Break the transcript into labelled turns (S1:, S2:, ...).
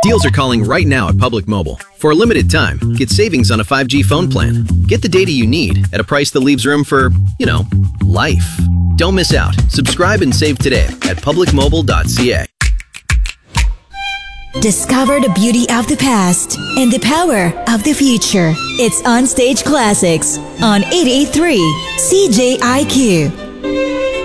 S1: Deals are calling right now at Public Mobile. For a limited time, get savings on a 5G phone plan. Get the data you need at a price that leaves room for, life. Don't miss out. Subscribe and save today at publicmobile.ca.
S2: Discover the beauty of the past and the power of the future. It's On Stage Classics on 88.3 CJIQ.